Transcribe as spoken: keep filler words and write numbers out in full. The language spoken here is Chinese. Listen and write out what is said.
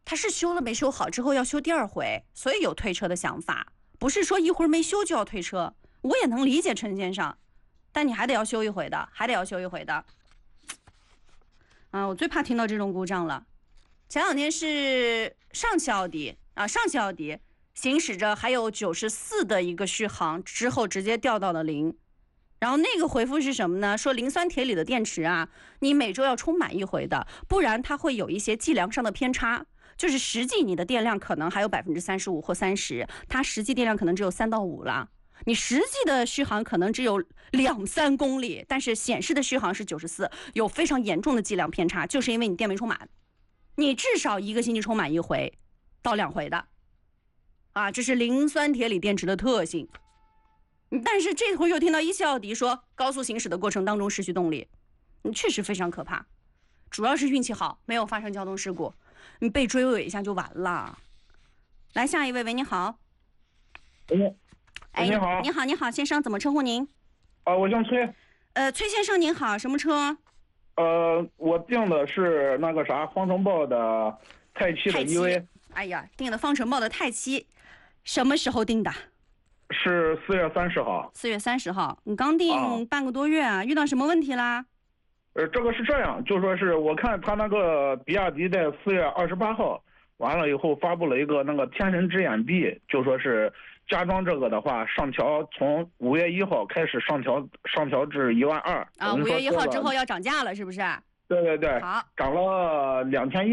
他是修了没修好之后要修第二回，所以有退车的想法，不是说一会儿没修就要退车。我也能理解陈先生，但你还得要修一回的，还得要修一回的。啊，我最怕听到这种故障了。前两天是上汽奥迪啊，上汽奥迪行驶着还有九十四的一个续航，之后直接掉到了零。然后那个回复是什么呢？说磷酸铁锂的电池啊，你每周要充满一回的，不然它会有一些计量上的偏差。就是实际你的电量可能还有百分之三十五或三十，它实际电量可能只有三到五了。你实际的续航可能只有两三公里，但是显示的续航是九十四，有非常严重的计量偏差，就是因为你电没充满。你至少一个星期充满一回到两回的，啊，这是磷酸铁锂电池的特性。但是这会儿又听到一汽奥迪说高速行驶的过程当中失去动力，确实非常可怕。主要是运气好，没有发生交通事故，你被追尾一下就完了。来下一位，喂，你好。 喂， 哎， 你好， 你好，你好，先生，怎么称呼您？ 啊、我姓崔。 呃，崔先生您好，什么车？ 呃，我订的是那个啥方程豹的泰七的 E V。 哎呀，订的方程豹的泰七，什么时候订的？ 是四月三十号。 四月三十号，你刚订半个多月啊，遇到什么问题啦？ 呃，这个是这样，就说是我看他那个比亚迪在四月二十八号完了以后发布了一个那个天神之眼 B， 就说是加装这个的话上调，从五月一号开始上调上调至一万二啊，五月一号之后要涨价了，是不是？ 对对对， 好， 涨了两千一。